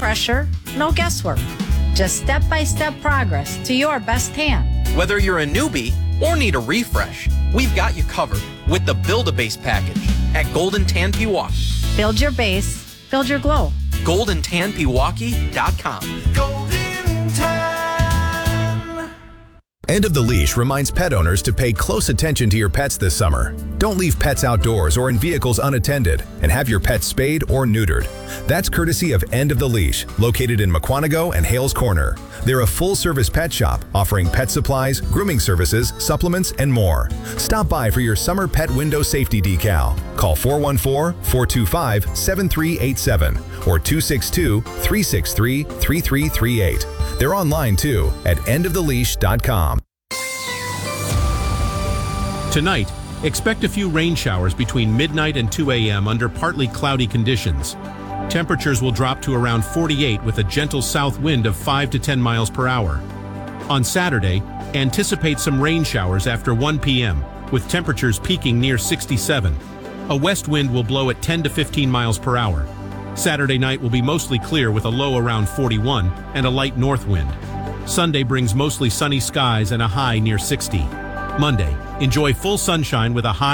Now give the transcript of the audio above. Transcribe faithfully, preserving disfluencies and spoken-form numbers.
pressure, no guesswork. Just step-by-step progress to your best tan. Whether you're a newbie or need a refresh, we've got you covered with the Build-A-Base package at Golden Tan Pewaukee. Build your base, build your glow. golden tan pewaukee dot com. Golden Tan. End of the Leash reminds pet owners to pay close attention to your pets this summer. Don't leave pets outdoors or in vehicles unattended, and have your pets spayed or neutered. That's courtesy of End of the Leash, located in Mukwonago and Hales Corner. They're a full-service pet shop offering pet supplies, grooming services, supplements, and more. Stop by for your summer pet window safety decal. Call four one four, four two five, seven three eight seven or two six two, three six three, three three three eight. They're online too at end of the leash dot com. Tonight, expect a few rain showers between midnight and two A M under partly cloudy conditions. Temperatures will drop to around forty-eight with a gentle south wind of five to ten miles per hour. On Saturday, anticipate some rain showers after one P M with temperatures peaking near sixty-seven. A west wind will blow at ten to fifteen miles per hour. Saturday night will be mostly clear with a low around forty-one and a light north wind. Sunday brings mostly sunny skies and a high near sixty. Monday, enjoy full sunshine with a high